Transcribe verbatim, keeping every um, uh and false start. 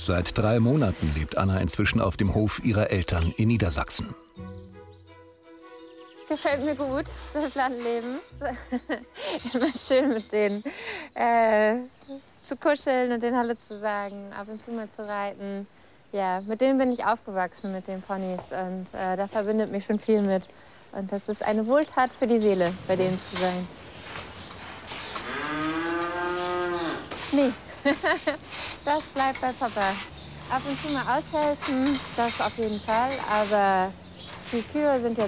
Seit drei Monaten lebt Anna inzwischen auf dem Hof ihrer Eltern in Niedersachsen. Gefällt mir gut, das Landleben. Immer schön mit denen äh, zu kuscheln und denen Hallo zu sagen, ab und zu mal zu reiten. Ja, mit denen bin ich aufgewachsen, mit den Ponys. Und äh, da verbindet mich schon viel mit. Und das ist eine Wohltat für die Seele, bei denen zu sein. Nee, das bleibt bei Papa. Ab und zu mal aushelfen, das auf jeden Fall. Aber die Kühe sind jetzt